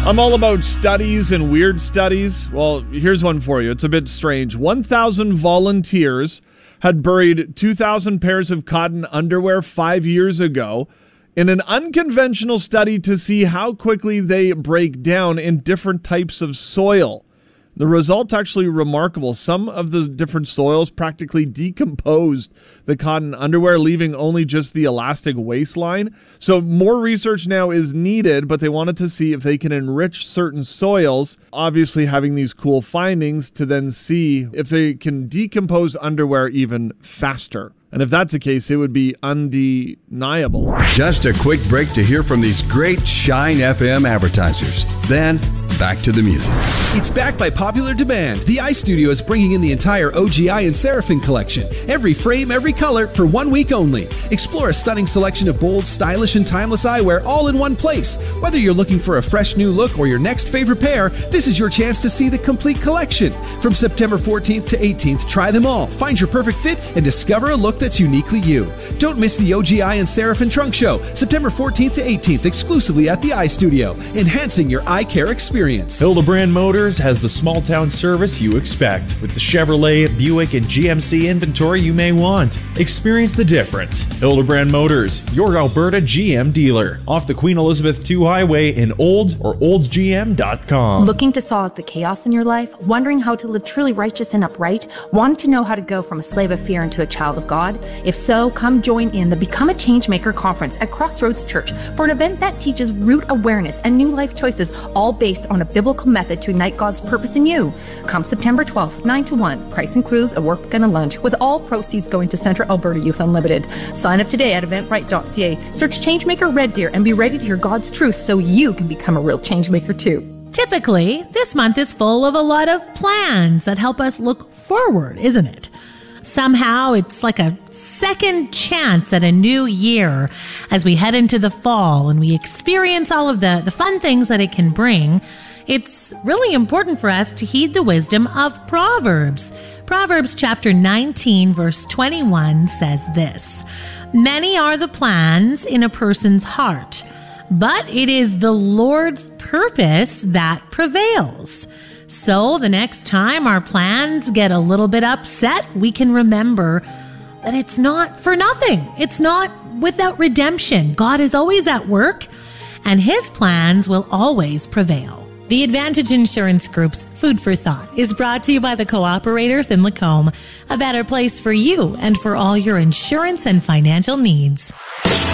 I'm all about studies and weird studies. Well, here's one for you. It's a bit strange. 1,000 volunteers had buried 2,000 pairs of cotton underwear 5 years ago in an unconventional study to see how quickly they break down in different types of soil. The result's actually remarkable. Some of the different soils practically decomposed the cotton underwear, leaving only just the elastic waistline. So more research now is needed, but they wanted to see if they can enrich certain soils, obviously having these cool findings to then see if they can decompose underwear even faster. And if that's the case, it would be undeniable. Just a quick break to hear from these great Shine FM advertisers. Then, back to the music. It's back by popular demand. The iStudio is bringing in the entire OGI and Seraphim collection. Every frame, every color, for 1 week only. Explore a stunning selection of bold, stylish, and timeless eyewear all in one place. Whether you're looking for a fresh new look or your next favorite pair, this is your chance to see the complete collection. From September 14th to 18th, try them all. Find your perfect fit and discover a look that's uniquely you. Don't miss the OGI and Seraphim Trunk Show, September 14th to 18th, exclusively at the iStudio, enhancing your eye care experience. Hildebrand Motors has the small-town service you expect, with the Chevrolet, Buick, and GMC inventory you may want. Experience the difference. Hildebrand Motors, your Alberta GM dealer, off the Queen Elizabeth II Highway in Olds or oldsgm.com. Looking to solve the chaos in your life? Wondering how to live truly righteous and upright? Wanting to know how to go from a slave of fear into a child of God? If so, come join in the Become a Changemaker conference at Crossroads Church for an event that teaches root awareness and new life choices, all based on a biblical method to ignite God's purpose in you. Come September 12th, 9 to 1. Price includes a work and a lunch, with all proceeds going to Central Alberta Youth Unlimited. Sign up today at eventbrite.ca. Search Changemaker Red Deer and be ready to hear God's truth so you can become a real changemaker too. Typically, this month is full of a lot of plans that help us look forward, isn't it? Somehow, it's like a second chance at a new year as we head into the fall and we experience all of the fun things that it can bring. It's really important for us to heed the wisdom of Proverbs. Proverbs chapter 19, verse 21 says this: "Many are the plans in a person's heart, but it is the Lord's purpose that prevails." So the next time our plans get a little bit upset, we can remember that it's not for nothing. It's not without redemption. God is always at work, and His plans will always prevail. The Advantage Insurance Group's Food for Thought is brought to you by the Cooperators in Lacombe, a better place for you and for all your insurance and financial needs.